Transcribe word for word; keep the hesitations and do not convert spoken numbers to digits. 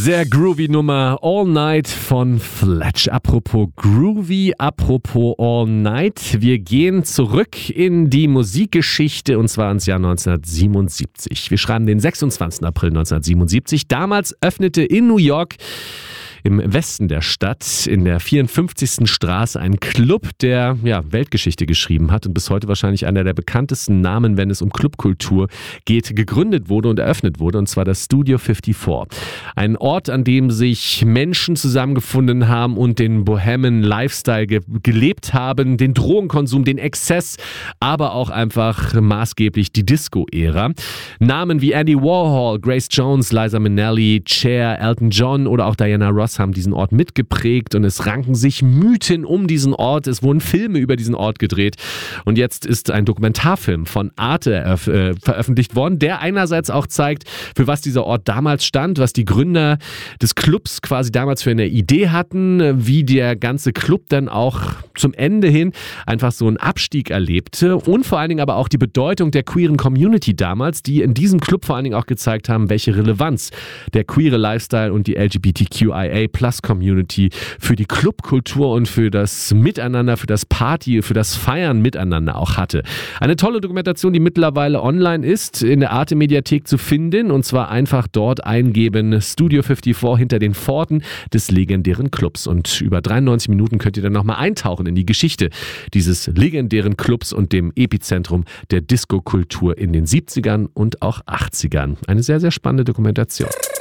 Sehr groovy Nummer All Night von Fletch. Apropos groovy, apropos All Night. Wir gehen zurück in die Musikgeschichte und zwar ins Jahr neunzehnhundertsiebenundsiebzig. Wir schreiben den sechsundzwanzigsten April neunzehnhundertsiebenundsiebzig. Damals öffnete in New York im Westen der Stadt in der vierundfünfzigsten Straße ein Club, der ja, Weltgeschichte geschrieben hat und bis heute wahrscheinlich einer der bekanntesten Namen, wenn es um Clubkultur geht, gegründet wurde und eröffnet wurde, und zwar das Studio vierundfünfzig. Ein Ort, an dem sich Menschen zusammengefunden haben und den Bohemian Lifestyle ge- gelebt haben, den Drogenkonsum, den Exzess, aber auch einfach maßgeblich die Disco-Ära. Namen wie Andy Warhol, Grace Jones, Liza Minnelli, Cher, Elton John oder auch Diana Ross haben diesen Ort mitgeprägt und es ranken sich Mythen um diesen Ort. Es wurden Filme über diesen Ort gedreht und jetzt ist ein Dokumentarfilm von Arte erf- äh, veröffentlicht worden, der einerseits auch zeigt, für was dieser Ort damals stand, was die Gründer des Clubs quasi damals für eine Idee hatten, wie der ganze Club dann auch zum Ende hin einfach so einen Abstieg erlebte und vor allen Dingen aber auch die Bedeutung der queeren Community damals, die in diesem Club vor allen Dingen auch gezeigt haben, welche Relevanz der queere Lifestyle und die L G B T Q I A Plus Community für die Clubkultur und für das Miteinander, für das Party, für das Feiern miteinander auch hatte. Eine tolle Dokumentation, die mittlerweile online ist, in der Arte Mediathek zu finden, und zwar einfach dort eingeben, Studio vierundfünfzig hinter den Pforten des legendären Clubs, und über dreiundneunzig Minuten könnt ihr dann nochmal eintauchen in die Geschichte dieses legendären Clubs und dem Epizentrum der Disco-Kultur in den siebzigern und auch achtzigern. Eine sehr, sehr spannende Dokumentation.